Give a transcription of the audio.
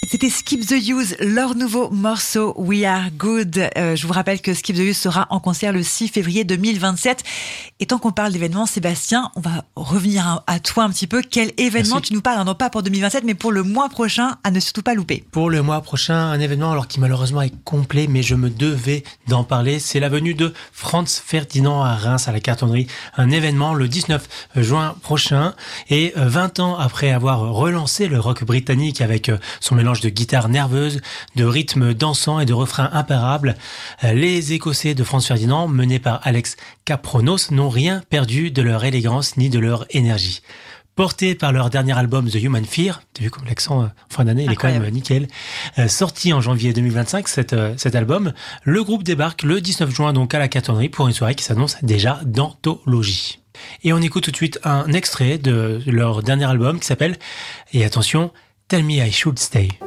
C'était Skip the Use, leur nouveau morceau We Are Good. Je vous rappelle que Skip the Use sera en concert le 6 février 2027. Et tant qu'on parle d'événements, Sébastien, on va revenir à toi un petit peu. Quel événement Merci. tu nous parles, non pas pour 2027, mais pour le mois prochain, à ne surtout pas louper. Pour le mois prochain, un événement alors qui malheureusement est complet, mais je me devais d'en parler. C'est la venue de Franz Ferdinand à Reims à la Cartonnerie. Un événement le 19 juin prochain. Et 20 ans après avoir relancé le rock britannique avec son mélange de guitare nerveuse, de rythme dansant et de refrains imparables, les Écossais de Franz Ferdinand, menés par Alex Kapronos, n'ont rien perdu de leur élégance ni de leur énergie. Portés par leur dernier album The Human Fear, t'as vu comme l'accent en fin d'année, il est quand même nickel, sorti en janvier 2025, cet album, le groupe débarque le 19 juin donc à la Cartonnerie pour une soirée qui s'annonce déjà d'anthologie. Et on écoute tout de suite un extrait de leur dernier album qui s'appelle, et attention, Tell Me I Should Stay.